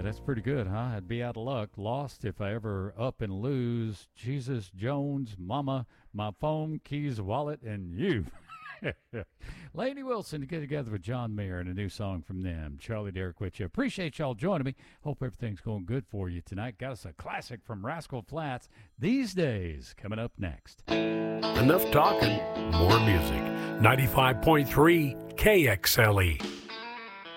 that's pretty good, huh? I'd be out of luck, lost if I ever up and lose. Jesus, Jones, Mama, my phone, keys, wallet, and you. Lainey Wilson to get together with John Mayer and a new song from them. Charlie Derrick with you. Appreciate y'all joining me. Hope everything's going good for you tonight. Got us a classic from Rascal Flatts, These Days, coming up next. Enough talking, more music. 95.3 KXLE.